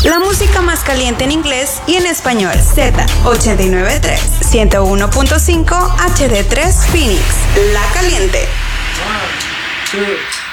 La música más caliente en inglés y en español. Z89.3, 101.5 HD3 Phoenix. La Caliente. 1, 2.